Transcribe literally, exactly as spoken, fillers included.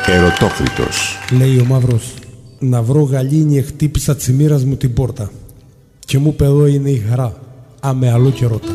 Ερωτόκριτος. Λέει ο Μαύρος, να βρω γαλήνη χτύπησα της μοίρας μου την πόρτα και μου παιδό είναι η χαρά, άμε αλλού και ρώτα.